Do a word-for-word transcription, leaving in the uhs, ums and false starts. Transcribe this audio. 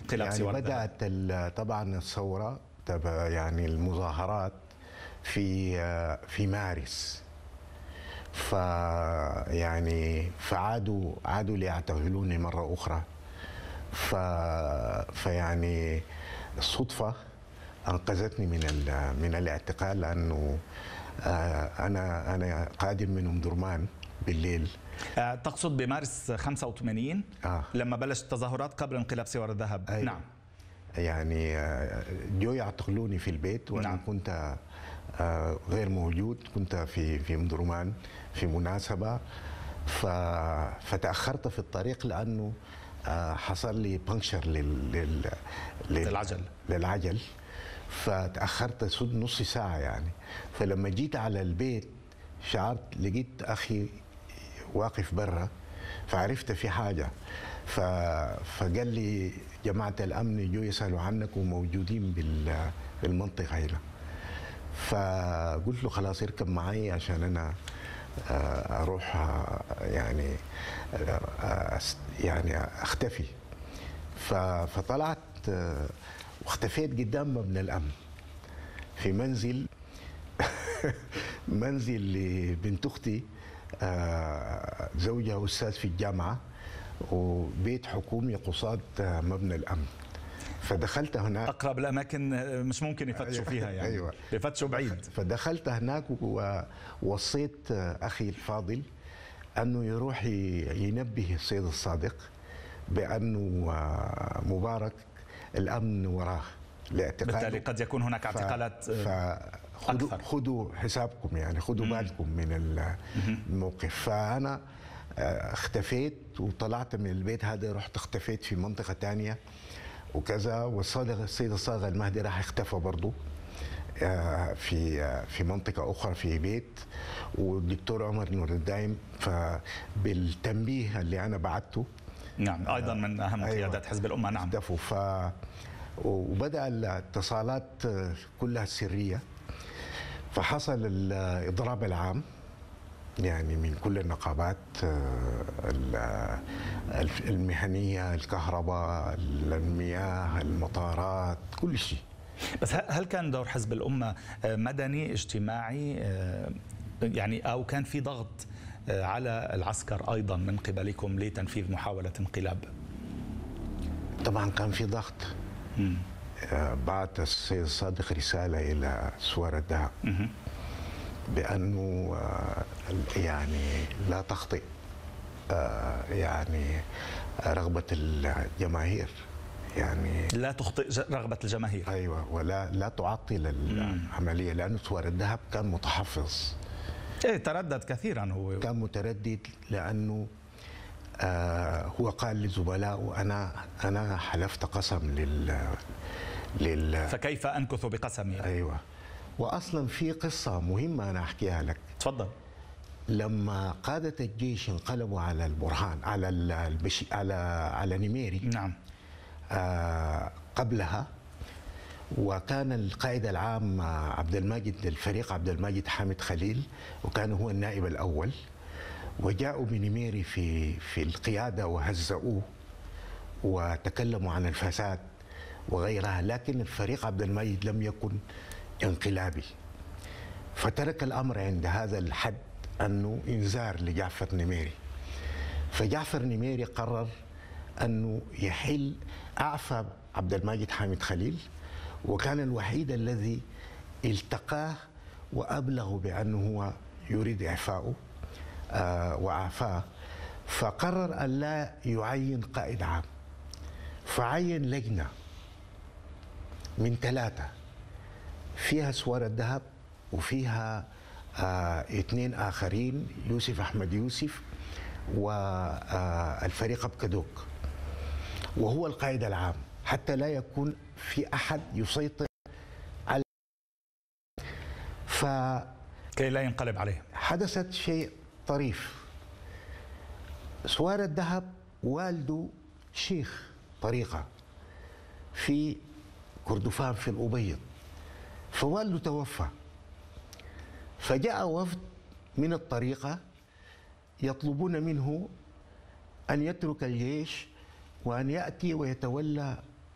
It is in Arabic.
انقلاب يعني سوار الذهب؟ بدأت طبعا الثورة يعني المظاهرات في في مارس، ف يعني فعادوا عادوا ليعتقلوني مرة أخرى. ف فيعني الصدفة أنقذتني من من الاعتقال، لأنه أنا أنا قادم من أم درمان بالليل. تقصد بمارس خمسة وثمانين آه. لما بلشت التظاهرات قبل انقلاب سوار الذهب؟ أيوة. نعم. يعني جو يعتقلوني في البيت وأنا نعم. كنت غير موجود، كنت في في ام درمان في مناسبة، فتأخرت في الطريق لأنه حصل لي بنكشر لل لل للعجل للعجل فتأخرت سد نص ساعة يعني. فلما جيت على البيت شعرت لقيت أخي واقف برا، فعرفت في حاجة، فقال لي جماعة الأمن جو يسألوا عنك وموجودين بالمنطقة هنا. فقلت له خلاص اركب معي عشان أنا أروح يعني يعني أختفي. فطلعت واختفيت قدام مبنى الأمن في منزل منزل لبنت أختي، زوجها أستاذ في الجامعة، وبيت حكومي قصاد مبنى الأمن. فدخلت هناك، أقرب الأماكن مش ممكن يفتشوا فيها يعني. أيوة. يفتشوا بعيد. فدخلت هناك ووصيت أخي الفاضل أنه يروح ينبه السيد الصادق بأنه مبارك الأمن وراه لاعتقاله، بالتالي قد يكون هناك اعتقالات أكثر. خذوا حسابكم يعني، خذوا بالكم من الموقف. فأنا اختفيت وطلعت من البيت هذا، رحت اختفيت في منطقة تانية وكذا. والصادق السيد الصادق المهدي راح اختفى برضه في في منطقة أخرى في بيت، والدكتور عمر نور الدايم فبالتنبيه اللي أنا بعته نعم أيضا من أهم أيوة قيادات حزب الأمة نعم اختفوا. ف وبدأ الاتصالات كلها سرية، فحصل الإضراب العام يعني من كل النقابات المهنية، الكهرباء، المياه، المطارات، كل شيء. بس هل كان دور حزب الأمة مدني اجتماعي يعني، أو كان في ضغط على العسكر أيضا من قبلكم لتنفيذ محاولة انقلاب؟ طبعا كان في ضغط. م. بعت السيد الصادق رسالة إلى سوار الذهب بأنه يعني لا تخطئ يعني رغبة الجماهير، يعني لا تخطئ رغبة الجماهير. أيوة، ولا لا تعطل العملية، لأنه سوار الذهب كان متحفظ. إيه تردد كثيرا، هو كان متردد لأنه آه هو قال لزملائه أنا أنا حلفت قسم لل لل فكيف أنكث بقسمي؟ أيوة. وأصلا في قصة مهمة أنا أحكيها لك. تفضل. لما قادة الجيش انقلبوا على البرهان على البشي على على نميري نعم آه قبلها، وكان القائد العام عبد الماجد الفريق عبد الماجد حامد خليل، وكان هو النائب الأول، وجاءوا بنميري في في القيادة وهزؤوه وتكلموا عن الفساد وغيرها، لكن الفريق عبد الماجد لم يكن انقلابي، فترك الأمر عند هذا الحد أنه إنذار لجعفر نميري. فجعفر نميري قرر أنه يحل، أعفى عبد الماجد حامد خليل، وكان الوحيد الذي التقاه وأبلغه بأنه هو يريد إعفاؤه آه وأعفاه. فقرر أن لا يعين قائد عام، فعين لجنة من ثلاثة فيها سوار الذهب وفيها آه اثنين آخرين، يوسف أحمد يوسف والفريق أبكدوك، وهو القائد العام، حتى لا يكون في أحد يسيطر على ف كي لا ينقلب عليه. حدثت شيء طريف. سوار الذهب والده شيخ طريقة في كردفان في الأبيض، فوالده توفى، فجاء وفد من الطريقة يطلبون منه أن يترك الجيش وأن يأتي ويتولى